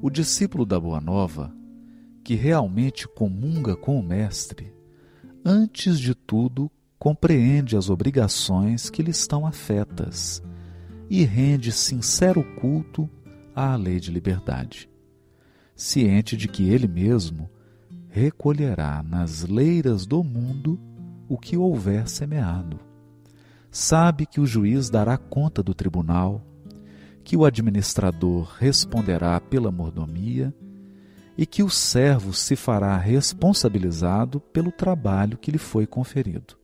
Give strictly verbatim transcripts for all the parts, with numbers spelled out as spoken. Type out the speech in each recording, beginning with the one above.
O discípulo da Boa Nova, que realmente comunga com o Mestre, antes de tudo compreende as obrigações que lhe estão afetas e rende sincero culto à lei de liberdade, ciente de que ele mesmo recolherá nas leiras do mundo o que houver semeado. Sabe que o juiz dará conta do tribunal, que o administrador responderá pela mordomia e que o servo se fará responsabilizado pelo trabalho que lhe foi conferido.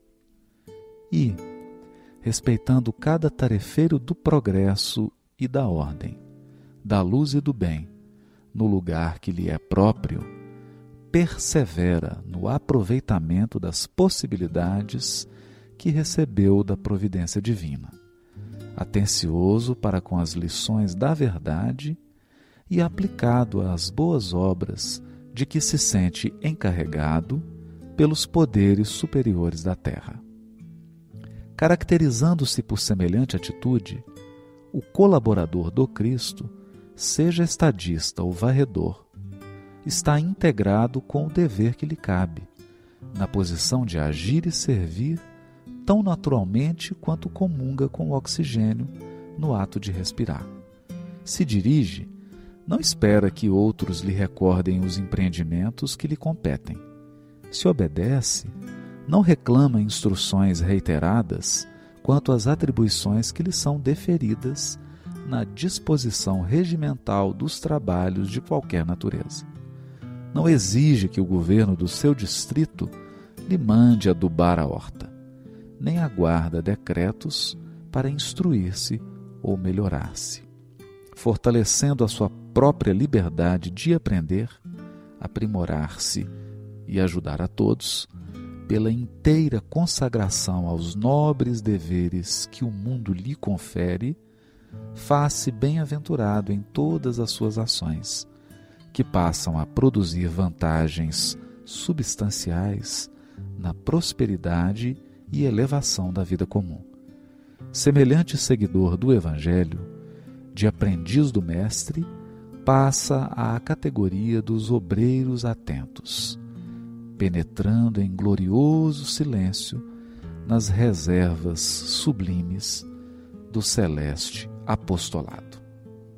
E, respeitando cada tarefeiro do progresso e da ordem, da luz e do bem, no lugar que lhe é próprio, persevera no aproveitamento das possibilidades que recebeu da providência divina, atencioso para com as lições da verdade e aplicado às boas obras de que se sente encarregado pelos poderes superiores da terra. Caracterizando-se por semelhante atitude, o colaborador do Cristo, seja estadista ou varredor, está integrado com o dever que lhe cabe, na posição de agir e servir tão naturalmente quanto comunga com o oxigênio no ato de respirar. Se dirige, não espera que outros lhe recordem os empreendimentos que lhe competem. Se obedece, não reclama instruções reiteradas quanto às atribuições que lhe são deferidas na disposição regimental dos trabalhos de qualquer natureza. Não exige que o governo do seu distrito lhe mande adubar a horta, nem aguarda decretos para instruir-se ou melhorar-se. Fortalecendo a sua própria liberdade de aprender, aprimorar-se e ajudar a todos, pela inteira consagração aos nobres deveres que o mundo lhe confere, faz-se bem-aventurado em todas as suas ações, que passam a produzir vantagens substanciais na prosperidade e elevação da vida comum. Semelhante seguidor do Evangelho, de aprendiz do Mestre, passa à categoria dos obreiros atentos, penetrando em glorioso silêncio nas reservas sublimes do celeste apostolado.